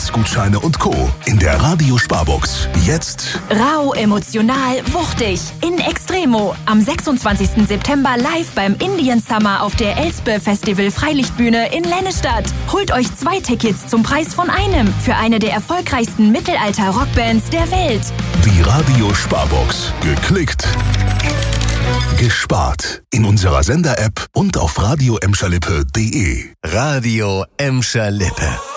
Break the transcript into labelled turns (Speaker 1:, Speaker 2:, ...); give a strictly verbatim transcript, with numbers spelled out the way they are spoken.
Speaker 1: Essensgutscheine und Co. in der Radio-Sparbox. Jetzt
Speaker 2: rau, emotional, wuchtig. In Extremo. Am sechsundzwanzigsten September live beim Indian Summer auf der Elspe Festival Freilichtbühne in Lennestadt. Holt euch zwei Tickets zum Preis von einem für eine der erfolgreichsten Mittelalter-Rockbands der Welt.
Speaker 1: die Radio-Sparbox. Geklickt, gespart. In unserer Sender-App und auf radio emscher lippe punkt de.
Speaker 3: Radio Emscher Lippe.